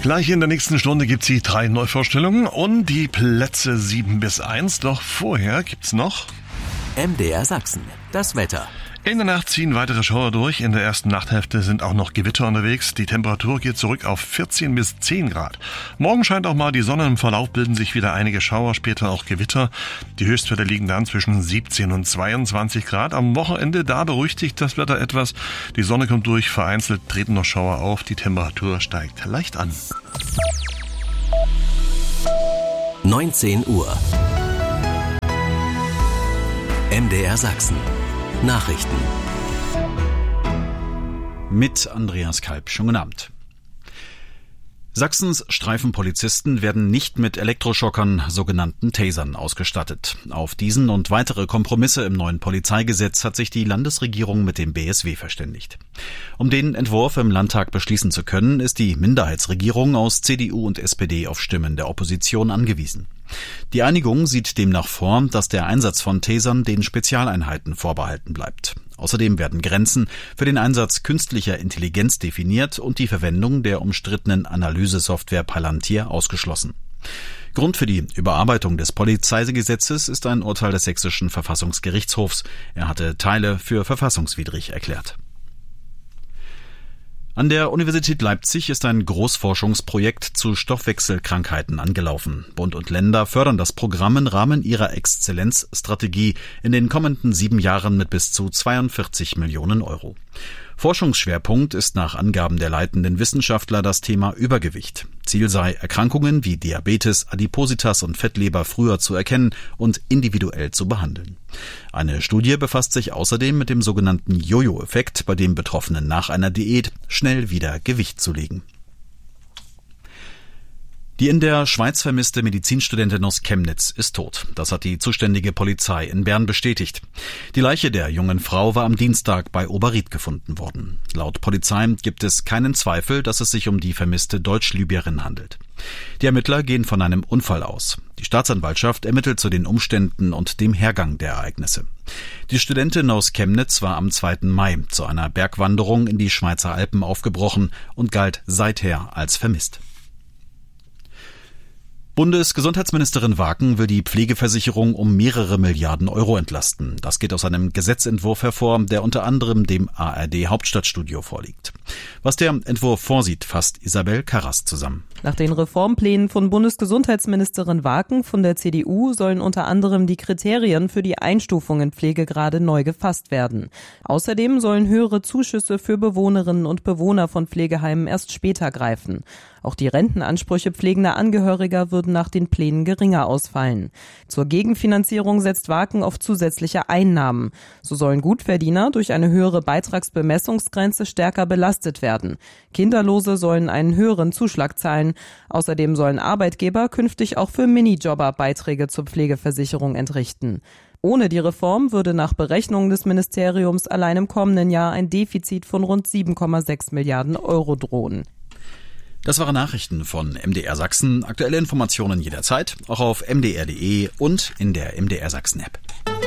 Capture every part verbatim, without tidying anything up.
Gleich in der nächsten Stunde gibt's die drei Neuvorstellungen und die Plätze sieben bis eins. Doch vorher gibt's noch M D R Sachsen, das Wetter. In der Nacht ziehen weitere Schauer durch. In der ersten Nachthälfte sind auch noch Gewitter unterwegs. Die Temperatur geht zurück auf vierzehn bis zehn Grad. Morgen scheint auch mal die Sonne. Im Verlauf bilden sich wieder einige Schauer, später auch Gewitter. Die Höchstwerte liegen dann zwischen siebzehn und zweiundzwanzig Grad. Am Wochenende, da beruhigt sich das Wetter etwas. Die Sonne kommt durch, vereinzelt treten noch Schauer auf. Die Temperatur steigt leicht an. neunzehn Uhr. M D R Sachsen. Nachrichten. Mit Andreas Kalb. Schönen guten Abend. Sachsens Streifenpolizisten werden nicht mit Elektroschockern, sogenannten Tasern, ausgestattet. Auf diesen und weitere Kompromisse im neuen Polizeigesetz hat sich die Landesregierung mit dem B S W verständigt. Um den Entwurf im Landtag beschließen zu können, ist die Minderheitsregierung aus C D U und S P D auf Stimmen der Opposition angewiesen. Die Einigung sieht demnach vor, dass der Einsatz von Tasern den Spezialeinheiten vorbehalten bleibt. Außerdem werden Grenzen für den Einsatz künstlicher Intelligenz definiert und die Verwendung der umstrittenen Analysesoftware Palantir ausgeschlossen. Grund für die Überarbeitung des Polizeigesetzes ist ein Urteil des Sächsischen Verfassungsgerichtshofs. Er hatte Teile für verfassungswidrig erklärt. An der Universität Leipzig ist ein Großforschungsprojekt zu Stoffwechselkrankheiten angelaufen. Bund und Länder fördern das Programm im Rahmen ihrer Exzellenzstrategie in den kommenden sieben Jahren mit bis zu zweiundvierzig Millionen Euro. Forschungsschwerpunkt ist nach Angaben der leitenden Wissenschaftler das Thema Übergewicht. Ziel sei, Erkrankungen wie Diabetes, Adipositas und Fettleber früher zu erkennen und individuell zu behandeln. Eine Studie befasst sich außerdem mit dem sogenannten Jojo-Effekt, bei dem Betroffenen nach einer Diät schnell wieder Gewicht zulegen. Die in der Schweiz vermisste Medizinstudentin aus Chemnitz ist tot. Das hat die zuständige Polizei in Bern bestätigt. Die Leiche der jungen Frau war am Dienstag bei Oberried gefunden worden. Laut Polizei gibt es keinen Zweifel, dass es sich um die vermisste Deutsch-Libyerin handelt. Die Ermittler gehen von einem Unfall aus. Die Staatsanwaltschaft ermittelt zu den Umständen und dem Hergang der Ereignisse. Die Studentin aus Chemnitz war am zweiten Mai zu einer Bergwanderung in die Schweizer Alpen aufgebrochen und galt seither als vermisst. Bundesgesundheitsministerin Waken will die Pflegeversicherung um mehrere Milliarden Euro entlasten. Das geht aus einem Gesetzentwurf hervor, der unter anderem dem A R D Hauptstadtstudio vorliegt. Was der Entwurf vorsieht, fasst Isabel Karras zusammen. Nach den Reformplänen von Bundesgesundheitsministerin Waken von der C D U sollen unter anderem die Kriterien für die Einstufung in Pflegegrade neu gefasst werden. Außerdem sollen höhere Zuschüsse für Bewohnerinnen und Bewohner von Pflegeheimen erst später greifen. Auch die Rentenansprüche pflegender Angehöriger würden nach den Plänen geringer ausfallen. Zur Gegenfinanzierung setzt Waken auf zusätzliche Einnahmen. So sollen Gutverdiener durch eine höhere Beitragsbemessungsgrenze stärker belastet werden. Kinderlose sollen einen höheren Zuschlag zahlen. Außerdem sollen Arbeitgeber künftig auch für Minijobber Beiträge zur Pflegeversicherung entrichten. Ohne die Reform würde nach Berechnungen des Ministeriums allein im kommenden Jahr ein Defizit von rund sieben Komma sechs Milliarden Euro drohen. Das waren Nachrichten von M D R Sachsen. Aktuelle Informationen jederzeit, auch auf m d r punkt d e und in der M D R Sachsen App.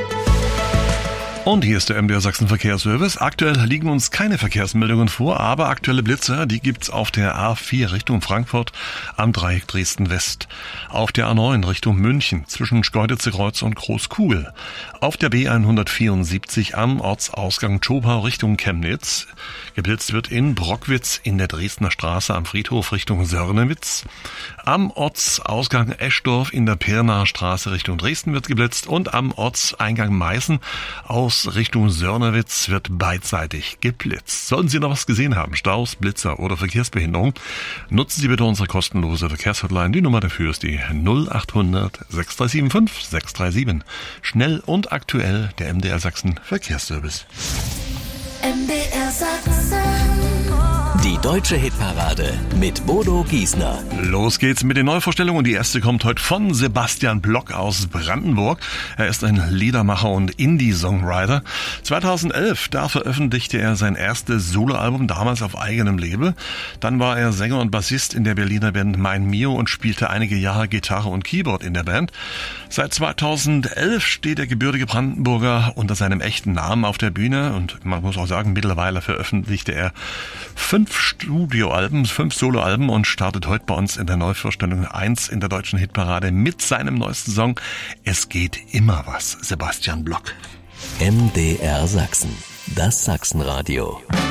Und hier ist der M D R Sachsen Verkehrsservice. Aktuell liegen uns keine Verkehrsmeldungen vor, aber aktuelle Blitzer, die gibt's auf der A vier Richtung Frankfurt am Dreieck Dresden West. Auf der A neun Richtung München zwischen Schkeuditze-Kreuz und Großkugel. Auf der B hundertvierundsiebzig am Ortsausgang Zschopau Richtung Chemnitz. Geblitzt wird in Brockwitz in der Dresdner Straße am Friedhof Richtung Sörnewitz. Am Ortsausgang Eschdorf in der Pirnaer Straße Richtung Dresden wird geblitzt und am Ortseingang Meißen aus Richtung Sörnewitz wird beidseitig geblitzt. Sollten Sie noch was gesehen haben, Staus, Blitzer oder Verkehrsbehinderung, nutzen Sie bitte unsere kostenlose Verkehrshotline. Die Nummer dafür ist die null acht hundert sechs drei sieben fünf sechs drei sieben. Schnell und aktuell der M D R Sachsen Verkehrsservice. M D R Sachsen. Die deutsche Hitparade mit Bodo Giesner. Los geht's mit den Neuvorstellungen. Die erste kommt heute von Sebastian Block aus Brandenburg. Er ist ein Liedermacher und Indie-Songwriter. zweitausendelf, da veröffentlichte er sein erstes Soloalbum, damals auf eigenem Label. Dann war er Sänger und Bassist in der Berliner Band Mein Mio und spielte einige Jahre Gitarre und Keyboard in der Band. Seit zweitausendelf steht der gebürtige Brandenburger unter seinem echten Namen auf der Bühne und man muss auch sagen, mittlerweile veröffentlichte er fünf Studioalben, fünf Soloalben und startet heute bei uns in der Neuvorstellung eins in der deutschen Hitparade mit seinem neuesten Song Es geht immer was. Sebastian Block. M D R Sachsen, das Sachsenradio.